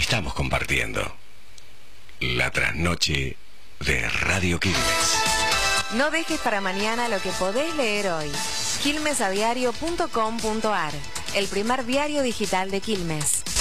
Estamos compartiendo la trasnoche de Radio Quilmes. No dejes para mañana lo que podés leer hoy. quilmesadiario.com.ar, el primer diario digital de Quilmes.